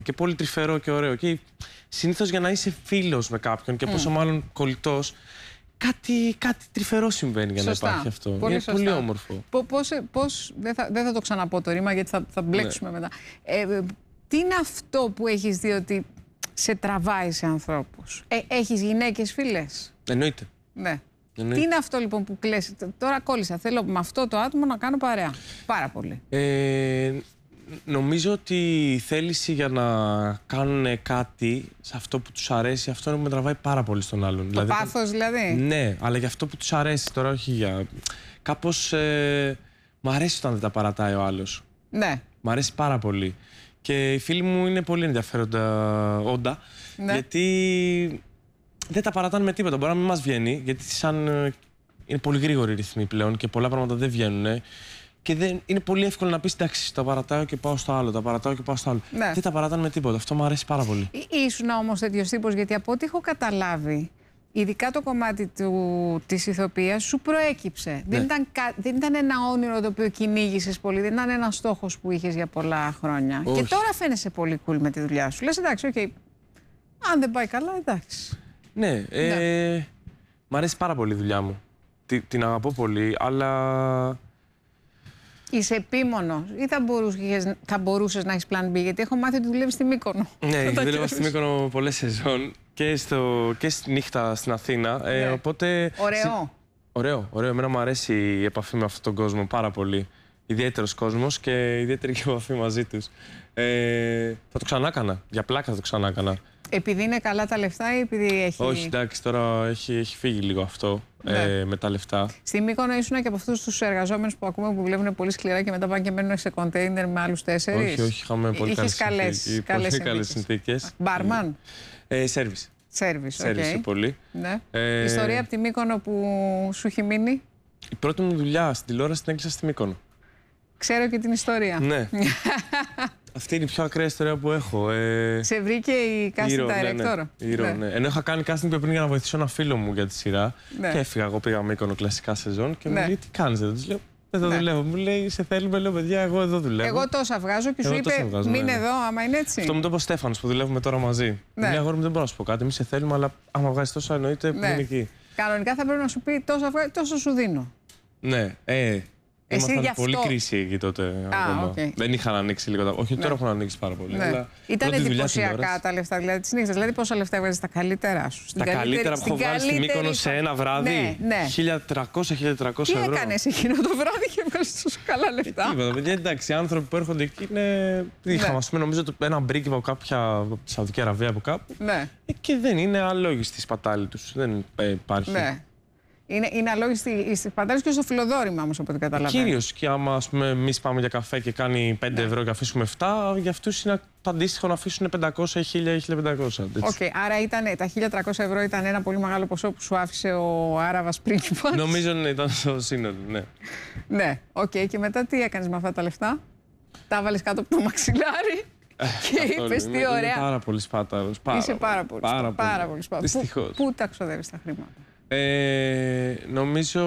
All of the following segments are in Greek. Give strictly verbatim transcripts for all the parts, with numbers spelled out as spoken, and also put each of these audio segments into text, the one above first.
και πολύ τρυφερό και ωραίο. Και συνήθως για να είσαι φίλος με κάποιον και mm. πόσο μάλλον κολλητός, κάτι, κάτι τρυφερό συμβαίνει για σωστά. Να υπάρχει αυτό. Πολύ είναι σωστά. Πολύ όμορφο. Πώς, πώς, δεν, θα, δεν θα το ξαναπώ το ρήμα γιατί θα, θα μπλέξουμε ναι. μετά. Ε, τι είναι αυτό που έχεις δει ότι σε τραβάει σε ανθρώπους? Ε, έχεις γυναίκες φίλες? Εννοείται. Ναι. Εννοείται. Τι είναι αυτό λοιπόν που κλαις? Τώρα κόλλησα. Θέλω με αυτό το άτομο να κάνω παρέα. Πάρα πολύ. Ε, νομίζω ότι η θέληση για να κάνουν κάτι σε αυτό που τους αρέσει, αυτό με τραβάει πάρα πολύ στον άλλον. Το δηλαδή, πάθος δηλαδή. Ναι, αλλά για αυτό που τους αρέσει τώρα, όχι για... Κάπως ε, μ' αρέσει όταν δεν τα παρατάει ο άλλος. Ναι. Μ' αρέσει πάρα πολύ. Και οι φίλοι μου είναι πολύ ενδιαφέροντα όντα, ναι. γιατί δεν τα παρατάνε με τίποτα. Μπορεί να μην μας βγαίνει, γιατί σαν είναι πολύ γρήγοροι οι ρυθμοί πλέον και πολλά πράγματα δεν βγαίνουν. Και δεν, είναι πολύ εύκολο να πεις εντάξει, τα παρατάω και πάω στο άλλο, τα παρατάω και πάω στο άλλο. Ναι. Δεν τα παρατάνε με τίποτα. Αυτό μου αρέσει πάρα πολύ. Ήσουν όμως τέτοιος τύπος, γιατί από ό,τι έχω καταλάβει, ειδικά το κομμάτι του, της ηθοποιίας σου προέκυψε. Ναι. Δεν, ήταν, δεν ήταν ένα όνειρο το οποίο κυνήγησες πολύ, δεν ήταν ένα στόχος που είχες για πολλά χρόνια. Όχι. Και τώρα φαίνεσαι πολύ cool με τη δουλειά σου. Λες εντάξει, οκ, okay, αν δεν πάει καλά, εντάξει. Ναι, ε, ναι. Μ' αρέσει πάρα πολύ η δουλειά μου. Την, την αγαπώ πολύ, αλλά... Είσαι επίμονος ή θα μπορούσες, θα μπορούσες να έχεις plan B? Γιατί έχω μάθει ότι δουλεύεις στη Μύκονο. Ναι, δουλεύω στη Μύκονο πολλές σεζόν και, στο, και στη νύχτα στην Αθήνα. Ναι. Ε, οπότε... Ωραίο. Ωραίο, ωραίο. Εμένα μου αρέσει η επαφή με αυτόν τον κόσμο πάρα πολύ. Ιδιαίτερος κόσμος και ιδιαίτερη επαφή μαζί τους. Ε, θα το ξανά έκανα. Για πλάκα θα το ξανά έκανα. Επειδή είναι καλά τα λεφτά ή επειδή έχει... Όχι, εντάξει, τώρα έχει, έχει φύγει λίγο αυτό ναι. ε, με τα λεφτά. Στη Μύκονο ήσουν και από αυτούς τους εργαζόμενους που ακούμε που δουλεύουν πολύ σκληρά και μετά πάνε και μένουν σε κοντέινερ με άλλους τέσσερις? Όχι, όχι, είχαμε πολύ καλές συνθήκες. Πολύ καλές συνθήκες. Μπάρμαν. Ε, σέρβις. Σέρβις, οκ. Σέρβις πολύ. Ναι. Ε, Ιστορία από τη Μύκονο που σου έχει μείνει? Η πρώτη μου δουλειά στην τηλεόραση την έκλεισα στη Μύκονο. Ξέρω και την ιστορία. Ναι. Αυτή είναι η πιο ακραία ιστορία που έχω. Ε... Σε βρήκε η casting director. Ναι, ναι. Ναι. Ναι. Ενώ είχα κάνει casting πιο πριν για να βοηθήσω ένα φίλο μου για τη σειρά. Ναι. Και έφυγα. Εγώ πήγα Μύκονο κλασικά σεζόν και ναι. μου λέει τι κάνεις εδώ. Της λέω εδώ ναι. δουλεύω. Μου λέει σε θέλουμε, λέω παιδιά, εγώ εδώ δουλεύω. Εγώ τόσα βγάζω και σου είπε μην ναι. εδώ, άμα είναι έτσι. Αυτό μου το είπε ο Στέφανος που δουλεύουμε τώρα μαζί. Ναι. Μου λέει αγόρι μου δεν μπορώ να σου πω κάτι. Εμείς σε θέλουμε, αλλά άμα βγάζεις τόσο εννοείται που ναι. είναι εκεί. Κανονικά θα πρέπει να σου πει τόσο, τόσο σου δίνω. Ναι, ε. Ήμασταν πολύ κρίση εκεί τότε. Α, ακόμα. Okay. Δεν είχαν ανοίξει λίγο. Όχι, ναι. τώρα έχουν ανοίξει πάρα πολύ. Ναι. Αλλά ήταν εντυπωσιακά τα λεφτά δηλαδή, τη νύχτα. Δηλαδή, πόσα λεφτά έβγαζε τα καλύτερα σου? Τα καλύτερα που έχω βγάλει στη Μύκονο σε ένα βράδυ. Ναι, ναι. χίλια τριακόσια με χίλια τετρακόσια ευρώ. Τι έκανες εκείνο το βράδυ και έβγαζες τόσο καλά λεφτά? Τίποτα, παιδιά, εντάξει, οι άνθρωποι που έρχονται εκεί είναι. Είχαμε, ας πούμε, νομίζω ένα μπρίκι από κάποια από τη Σαουδική Αραβία από κάπου. Ναι. Και δεν είναι αλόγιστη η σπατάλη του. Δεν υπάρχει. Ναι. Είναι, είναι αλόγιστη στη πατάλη και στο φιλοδόρημα όμως, από ό,τι καταλαβαίνω. Κυρίως. Και άμα εμείς πάμε για καφέ και κάνει πέντε ναι. ευρώ και αφήσουμε επτά, για αυτούς είναι το αντίστοιχο να αφήσουν πεντακόσια, χίλια ή χίλια πεντακόσια. Οκ, okay, άρα ήταν, τα χίλια τριακόσια ευρώ ήταν ένα πολύ μεγάλο ποσό που σου άφησε ο Άραβας πρίγκιπας. Νομίζω ότι ήταν στο σύνολο, ναι. Ναι, οκ. Okay, και μετά τι έκανες με αυτά τα λεφτά? Τα βάλες κάτω από το μαξιλάρι και είπες τι ωραία. Είμαι πάρα πολύ σπάταρος. Είσαι πάρα πολύ, πάρα πάρα πολύ σπάταρος. Πού, πού τα ξοδεύεις τα χρήματα? Ε, νομίζω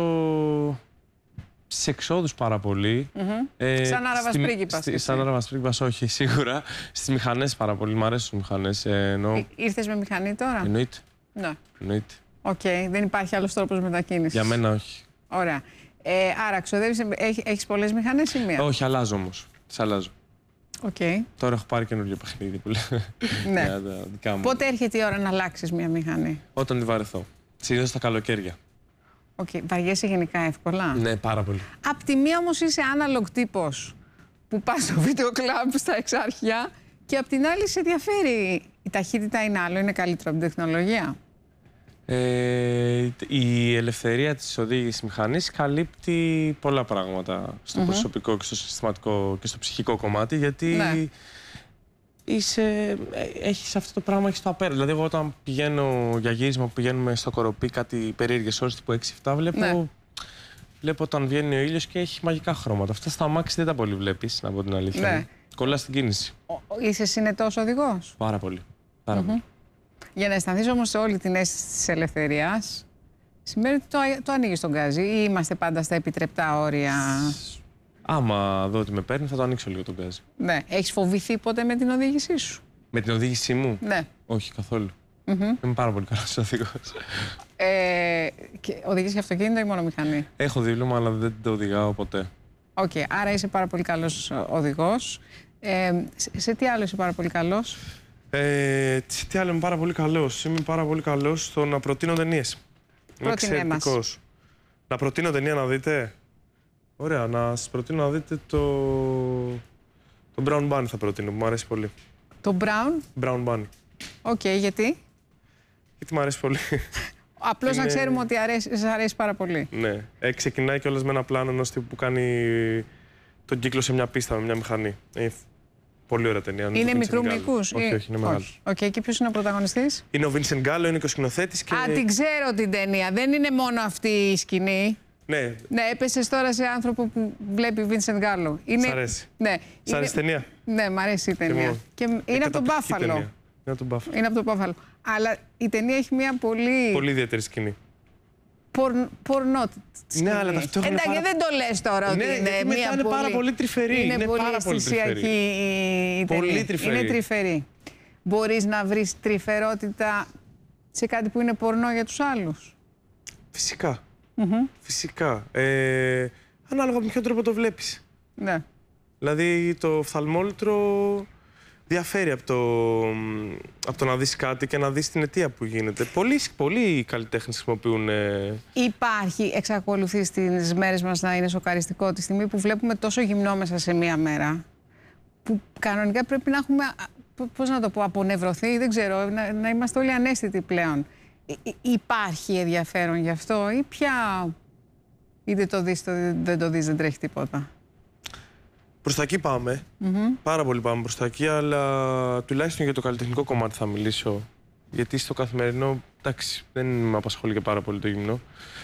στις εξόδους πάρα πολύ. Mm-hmm. ε, σαν Άραβας πρίγκιπας. Στη, σαν Άραβας πρίγκιπας, όχι, σίγουρα. Στις μηχανές πάρα πολύ. Μ' αρέσουν οι μηχανές. Ε, ενώ... Ήρθες με μηχανή τώρα? Εννοείται. Ναι. Εννοείται. Οκ, okay. Δεν υπάρχει άλλος τρόπος μετακίνησης. Για μένα όχι. Ωραία. Ε, άρα, ξοδεύεις, έχ, έχεις πολλές μηχανές ή μία? Όχι, αλλάζω όμως. Τις αλλάζω. Okay. Τώρα έχω πάρει καινούργιο παιχνίδι που λέω. Ναι. Δικά μου. Πότε έρχεται η ώρα να αλλάξεις μία μηχανή? Όταν τη βαρεθώ. Συνήθως τα καλοκαίρια. Οκ. Okay. Βαριέσαι γενικά εύκολα? Ναι, πάρα πολύ. Απ' τη μία όμως είσαι analog τύπος που πας στο βίντεο κλαμπ στα εξάρχεια και απ' την άλλη σε ενδιαφέρει. Η ταχύτητα είναι άλλο, είναι καλύτερο από την τεχνολογία. Ε, η ελευθερία της οδήγησης μηχανής καλύπτει πολλά πράγματα στο mm-hmm. προσωπικό και στο συστηματικό και στο ψυχικό κομμάτι, γιατί ναι. είσαι, έχεις αυτό το πράγμα, έχεις το απέρα. Δηλαδή, εγώ όταν πηγαίνω για γύρισμα που πηγαίνουμε στο Κοροπή κάτι περίεργες ώρες τύπου έξι επτά, βλέπω, ναι. βλέπω όταν βγαίνει ο ήλιος και έχει μαγικά χρώματα. Αυτά στα αμάξι δεν τα πολύ βλέπεις, να πω την αλήθεια. Ναι. Κολλά στην κίνηση. Ο, είσαι συνετός οδηγός? Πάρα πολύ. Πάρα mm-hmm. πολύ. Για να αισθανθείς όμως όλη την αίσθηση της ελευθερίας, σημαίνει ότι το, το ανοίγεις τον γκάζι ή είμαστε πάντα στα επιτρεπτά όρια? Άμα δω ότι με παίρνει, θα το ανοίξω λίγο τον γκάζι. Ναι. Έχεις φοβηθεί ποτέ με την οδήγησή σου? Με την οδήγησή μου. Ναι. Όχι, καθόλου. Mm-hmm. Είμαι πάρα πολύ καλός οδηγός. Ε, οδηγείς για αυτοκίνητο ή μόνο μηχανή? Έχω δίπλωμα, αλλά δεν το οδηγάω ποτέ. Οκ, okay, άρα είσαι πάρα πολύ καλός οδηγός. Ε, σε, σε τι άλλο είσαι πάρα πολύ καλός? Ε, σε τι άλλο είμαι πάρα πολύ καλός? Είμαι πάρα πολύ καλός στο να προτείνω ταινίες. Είμαι εξαιρετικός. Να προτείνω ταινία να δείτε. Ωραία, να σας προτείνω να δείτε το... το Brown Bunny θα προτείνω, που μου αρέσει πολύ. Το Brown? Brown Bunny. Οκ, okay, γιατί? Γιατί μου αρέσει πολύ. Απλώς είναι... να ξέρουμε ότι αρέσει, σας αρέσει πάρα πολύ. Ναι. Ε, ξεκινάει κιόλας με ένα πλάνο ενός τύπου που κάνει τον κύκλο σε μια πίστα με μια μηχανή. Είναι πολύ ωραία ταινία. Είναι μικρού μήκους? Όχι, όχι, είναι μεγάλο. Οκ, okay, και ποιος είναι ο πρωταγωνιστής? Είναι ο Vincent Gallo, είναι και ο σκηνοθέτης. Και... Α, την ξέρω την ταινία. Δεν είναι μόνο αυτή η σκηνή. Ναι. Ναι, έπεσες τώρα σε άνθρωπο που βλέπει Vincent Gallo. Είναι... Σ' αρέσει. Ναι. Σ' αρέσει η ταινία? Ναι, μ' αρέσει η ταινία. Και, και είναι από τον Μπάφαλο. Είναι από τον Μπάφαλο. Είναι από τον Μπάφαλο. Αλλά η ταινία έχει μια πολύ... Πολύ ιδιαίτερη σκηνή. Πορνό σκηνή. Ναι, αλλά ταυτόχρονα. Εντάξει, πάρα... δεν το λες τώρα ναι, ότι είναι είναι μια είναι πολύ... πάρα πολύ τρυφερή. Είναι, είναι πολύ πάρα πολύ αισθησιακή η ταινία. Πολύ τρυφερή. Είναι τρυφερή. Μπορείς να βρεις τρυφερότητα σε κάτι που είναι πορνό για τους άλλους? Φυσικά. Mm-hmm. Φυσικά. Ε, ανάλογα με ποιον τρόπο το βλέπεις. Ναι. Δηλαδή το οφθαλμόλυτρο διαφέρει από το, από το να δεις κάτι και να δεις την αιτία που γίνεται. Πολλοί, πολλοί καλλιτέχνες χρησιμοποιούν... Ε... Υπάρχει, εξακολουθεί στις μέρες μας να είναι σοκαριστικό τη στιγμή που βλέπουμε τόσο γυμνό μέσα σε μία μέρα, που κανονικά πρέπει να έχουμε, πώς να το πω, απονευρωθεί, δεν ξέρω, να, να είμαστε όλοι ανέστητοι πλέον. Υ, υπάρχει ενδιαφέρον γι' αυτό ή πια είτε το δεις, το, δεν το δεις, δεν τρέχει τίποτα? Προς τα εκεί πάμε. Mm-hmm. Πάρα πολύ πάμε προς τα εκεί, αλλά τουλάχιστον για το καλλιτεχνικό κομμάτι θα μιλήσω. Γιατί στο καθημερινό, εντάξει, δεν με απασχολεί και πάρα πολύ το γυμνό.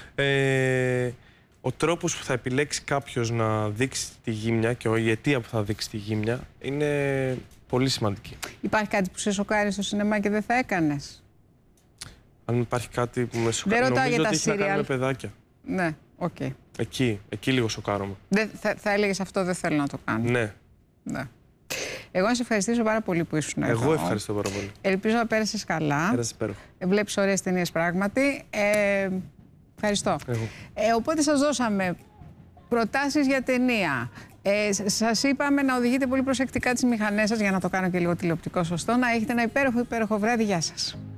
Ε, ο τρόπος που θα επιλέξει κάποιος να δείξει τη γύμνια και η αιτία που θα δείξει τη γύμνια είναι πολύ σημαντική. Υπάρχει κάτι που σε σοκάρει στο σινεμά και δεν θα έκανες? Αν υπάρχει κάτι που με σοκάρει, νομίζω ότι έχει να κάνει με παιδάκια. Ναι, οκ. Okay. Εκεί, εκεί λίγο σοκάρομαι. Δεν, θα, θα έλεγες αυτό δεν θέλω να το κάνω. Ναι. Ναι. Εγώ να σε ευχαριστήσω πάρα πολύ που ήσουν εδώ. Εγώ ευχαριστώ πάρα πολύ. Ελπίζω να πέρασες καλά. Πέρασες υπέροχα. Βλέπεις ωραίες ταινίες πράγματι. Ε, ευχαριστώ. Ε, οπότε σας δώσαμε προτάσεις για ταινία. Ε, σας είπαμε να οδηγείτε πολύ προσεκτικά τις μηχανές σας, για να το κάνω και λίγο τηλεοπτικό σωστό. Να έχετε ένα υπέροχο υπέροχο βράδυ. Γεια σας.